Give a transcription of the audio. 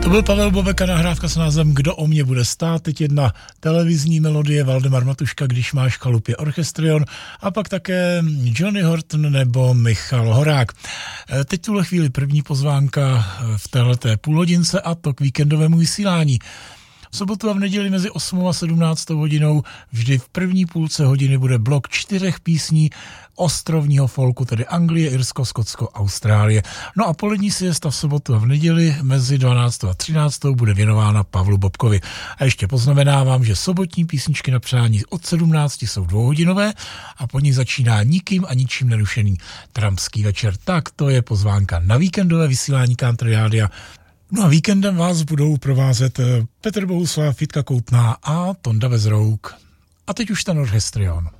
To byl Pavel Bobek a nahrávka s názvem Kdo o mě bude stát. Teď jedna televizní melodie Valdemar Matuška, Když máš v chalupě orchestrion, a pak také Johnny Horton nebo Michal Horák. Teď tuhle chvíli první pozvánka v téhleté půlhodince, a to k víkendovému vysílání. V sobotu a v neděli mezi 8 a 17 hodinou vždy v první půlce hodiny bude blok 4 písní ostrovního folku, tedy Anglie, Irsko, Skotsko, Austrálie. No a polední siesta v sobotu a v neděli mezi 12 a 13 bude věnována Pavlu Bobkovi. A ještě poznamenávám, že sobotní písničky na přání od 17 jsou dvouhodinové a po nich začíná nikým a ničím nerušený trampský večer. Tak to je pozvánka na víkendové vysílání Country Rádia. No a víkendem vás budou provázet Petr Bohuslav, Jitka Koutná a Tonda Bezrouk. A teď už ten orchestrion.